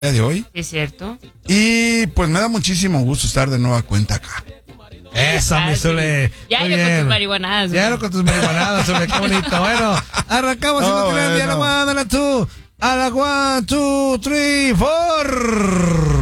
de hoy. Es cierto. Y pues me da muchísimo gusto estar de nueva cuenta acá. Eso, mi Zule. Ya lo con tus marihuanadas. Ya lo con tus marihuanadas, Zule, qué bonito. Bueno, arrancamos Oh, y no te bueno. a la 1, 2, 3, 4.